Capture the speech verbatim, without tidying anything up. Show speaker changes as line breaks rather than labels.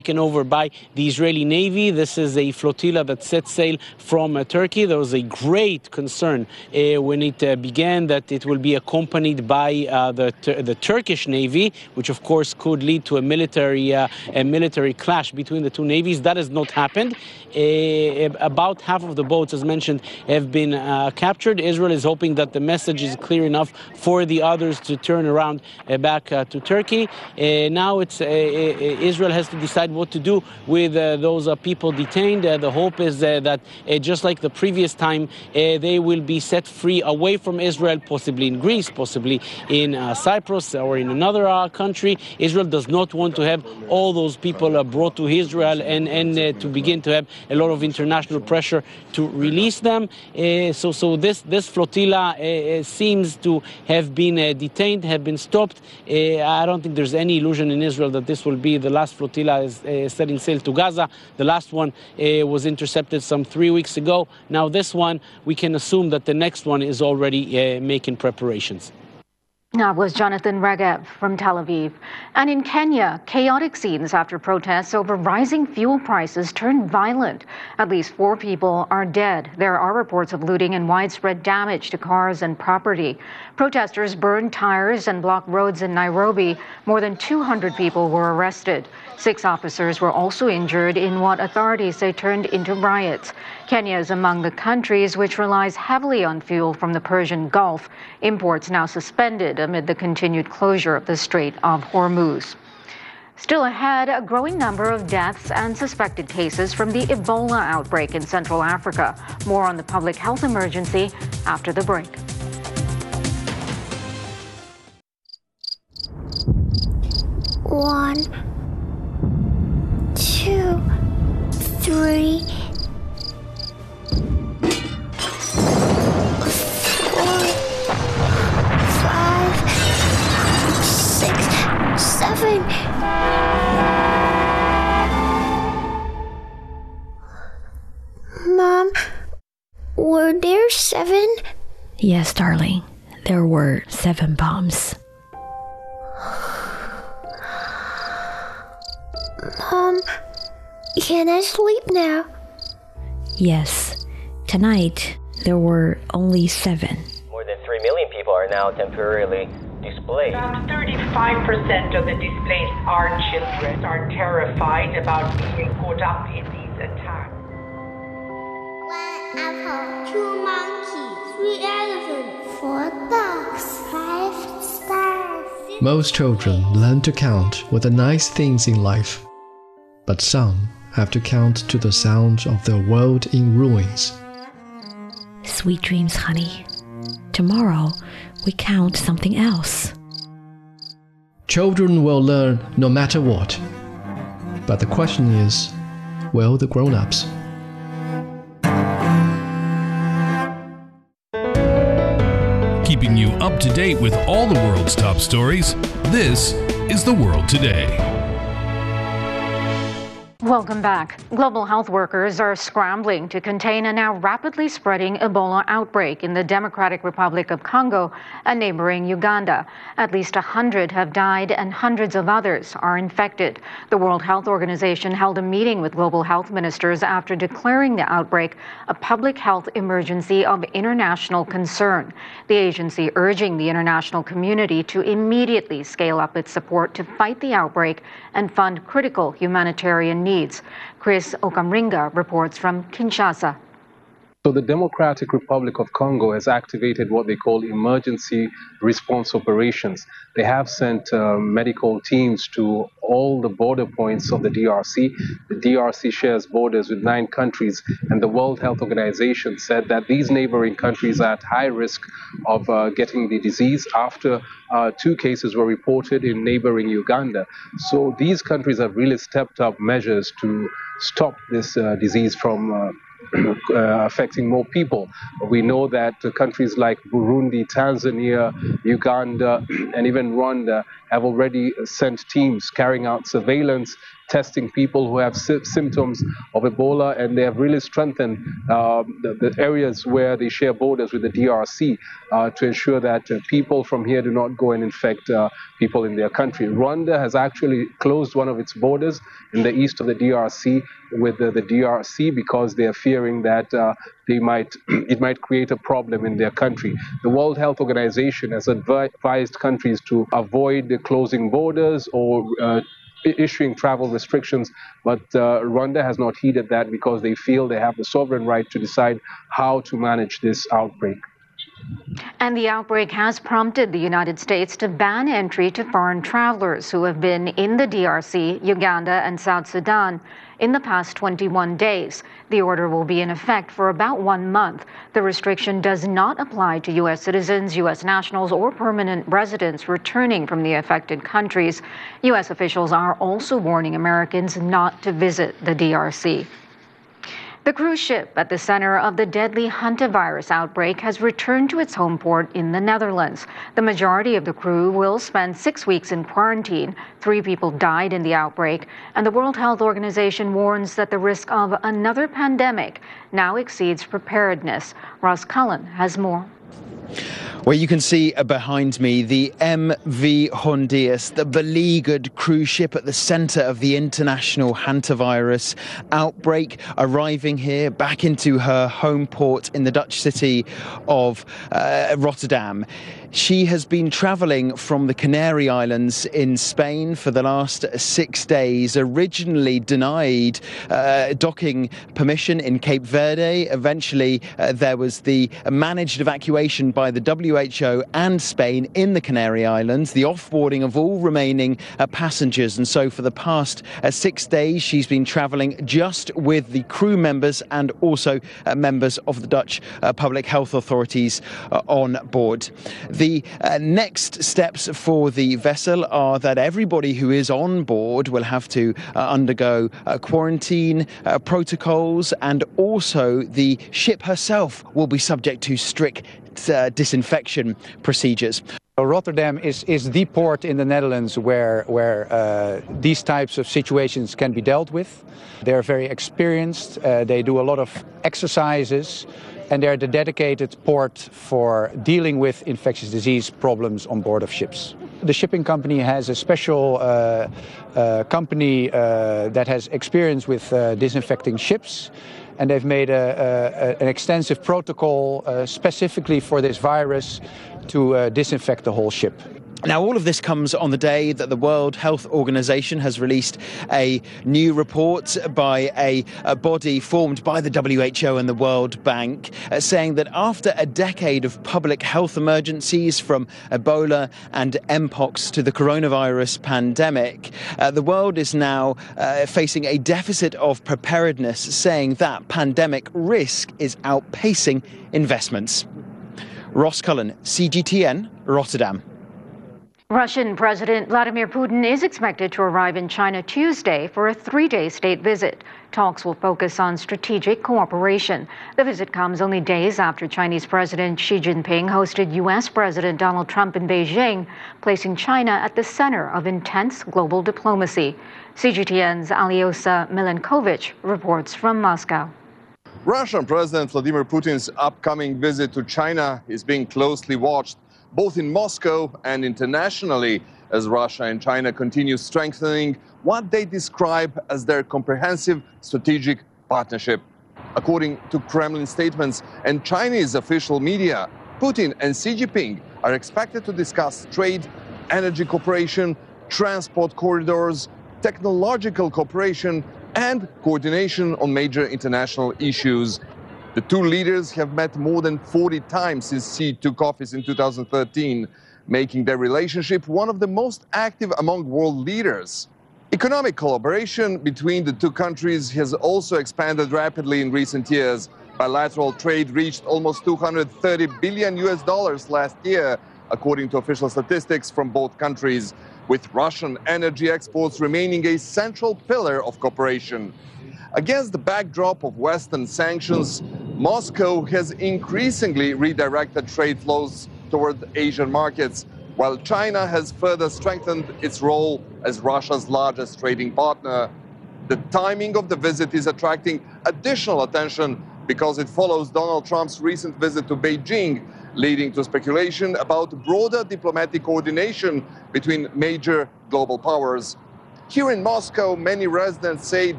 taken over by the Israeli Navy. This is a flotilla that set sail from uh, Turkey. There was a great concern uh, when it uh, began that it will be accompanied by uh, the the Turkish Navy, which of course could lead to a military uh, a military clash between the two navies. That has not happened. Uh, about half of the boats, as mentioned, have been uh, captured. Israel is hoping that the message is clear enough for the others to turn around uh, back uh, to Turkey. Uh, now it's uh, Israel has to decide what to do with uh, those uh, people detained. Uh, the hope is uh, that uh, just like the previous time, uh, they will be set free away from Israel, possibly in Greece, possibly in uh, Cyprus or in another uh, country. Israel does not want to have all those people uh, brought to Israel and, and uh, to begin to have a lot of international pressure to release them. Uh, so so this, this flotilla uh, seems to have been uh, detained, have been stopped. Uh, I don't think there's any illusion in Israel that this will be the last flotilla is uh, setting sail to Gaza. The last one uh, was intercepted some three weeks ago. Now this one, we can assume that the next one is already uh, making preparations.
That was Jonathan Regev from Tel Aviv. And in Kenya, chaotic scenes after protests over rising fuel prices turned violent. At least four people are dead. There are reports of looting and widespread damage to cars and property. Protesters burned tires and blocked roads in Nairobi. More than two hundred people were arrested. Six officers were also injured in what authorities say turned into riots. Kenya is among the countries which relies heavily on fuel from the Persian Gulf. Imports now suspended amid the continued closure of the Strait of Hormuz. Still ahead, a growing number of deaths and suspected cases from the Ebola outbreak in Central Africa. More on the public health emergency after the break.
One, two, three, four, five, six, seven. Mom, were there seven?
Yes, darling. There were seven bombs.
Mom, can I sleep now?
Yes. Tonight, there were only seven.
More than three million people are now temporarily displaced.
About thirty-five percent of the displaced are children, are terrified about being caught up in these attacks.
One apple, two monkeys, three elephants, four dogs, five stars.
Most children learn to count with the nice things in life, but some have to count to the sound of their world in ruins.
Sweet dreams, honey. Tomorrow, we count something else.
Children will learn no matter what. But the question is, will the grown-ups?
Keeping you up to date with all the world's top stories, this is The World Today.
Welcome back. Global health workers are scrambling to contain a now rapidly spreading Ebola outbreak in the Democratic Republic of Congo and neighboring Uganda. At least one hundred have died and hundreds of others are infected. The World Health Organization held a meeting with global health ministers after declaring the outbreak a public health emergency of international concern. The agency urging the international community to immediately scale up its support to fight the outbreak and fund critical humanitarian needs. Chris Okamringa reports from Kinshasa.
So the Democratic Republic of Congo has activated what they call emergency response operations. They have sent uh, medical teams to all the border points of the D R C. The D R C shares borders with nine countries, and the World Health Organization said that these neighboring countries are at high risk of uh, getting the disease after uh, two cases were reported in neighboring Uganda. So these countries have really stepped up measures to stop this uh, disease from uh, Uh, affecting more people. We know that uh, countries like Burundi, Tanzania, Uganda, and even Rwanda have already sent teams carrying out surveillance, testing people who have sy- symptoms of Ebola, and they have really strengthened um, the, the areas where they share borders with the D R C uh, to ensure that uh, people from here do not go and infect uh, people in their country. Rwanda has actually closed one of its borders in the east of the D R C with the, the D R C because they are fearing that uh, they might it might create a problem in their country. The World Health Organization has advised countries to avoid closing borders or uh, issuing travel restrictions, but uh, Rwanda has not heeded that because they feel they have the sovereign right to decide how to manage this outbreak.
And the outbreak has prompted the United States to ban entry to foreign travelers who have been in the D R C, Uganda, and South Sudan in the past twenty-one days. The order will be in effect for about one month. The restriction does not apply to U S citizens, U S nationals, or permanent residents returning from the affected countries. U S officials are also warning Americans not to visit the D R C. The cruise ship at the center of the deadly hantavirus outbreak has returned to its home port in the Netherlands. The majority of the crew will spend six weeks in quarantine. Three people died in the outbreak, and the World Health Organization warns that the risk of another pandemic now exceeds preparedness. Ross Cullen has more.
Well, you can see behind me the M V Hondius, the beleaguered cruise ship at the centre of the international hantavirus outbreak, arriving here back into her home port in the Dutch city of uh, Rotterdam. She has been travelling from the Canary Islands in Spain for the last six days, originally denied uh, docking permission in Cape Verde. Eventually, uh, there was the managed evacuation by the W H O and Spain in the Canary Islands, the offboarding of all remaining uh, passengers. And so for the past uh, six days, she's been travelling just with the crew members and also uh, members of the Dutch uh, public health authorities uh, on board. The uh, next steps for the vessel are that everybody who is on board will have to uh, undergo uh, quarantine uh, protocols, and also the ship herself will be subject to strict uh, disinfection procedures.
Rotterdam is, is the port in the Netherlands where, where uh, these types of situations can be dealt with. They're very experienced, uh, they do a lot of exercises, and they're the dedicated port for dealing with infectious disease problems on board of ships. The shipping company has a special uh, uh, company uh, that has experience with uh, disinfecting ships, and they've made a, a, an extensive protocol uh, specifically for this virus to uh, disinfect the whole ship.
Now, all of this comes on the day that the World Health Organization has released a new report by a, a body formed by the W H O and the World Bank, uh, saying that after a decade of public health emergencies, from Ebola and Mpox to the coronavirus pandemic, uh, the world is now uh, facing a deficit of preparedness, saying that pandemic risk is outpacing investments. Ross Cullen, C G T N, Rotterdam.
Russian President Vladimir Putin is expected to arrive in China Tuesday for a three-day state visit. Talks will focus on strategic cooperation. The visit comes only days after Chinese President Xi Jinping hosted U S President Donald Trump in Beijing, placing China at the center of intense global diplomacy. C G T N's Alyosha Milenkovic reports from Moscow.
Russian President Vladimir Putin's upcoming visit to China is being closely watched, both in Moscow and internationally, as Russia and China continue strengthening what they describe as their comprehensive strategic partnership. According to Kremlin statements and Chinese official media, Putin and Xi Jinping are expected to discuss trade, energy cooperation, transport corridors, technological cooperation, and coordination on major international issues. The two leaders have met more than forty times since Xi took office in two thousand thirteen, making their relationship one of the most active among world leaders. Economic collaboration between the two countries has also expanded rapidly in recent years. Bilateral trade reached almost two hundred thirty billion U S dollars last year, according to official statistics from both countries, with Russian energy exports remaining a central pillar of cooperation. Against the backdrop of Western sanctions, Moscow has increasingly redirected trade flows toward Asian markets, while China has further strengthened its role as Russia's largest trading partner. The timing of the visit is attracting additional attention because it follows Donald Trump's recent visit to Beijing, leading to speculation about broader diplomatic coordination between major global powers. Here in Moscow, many residents say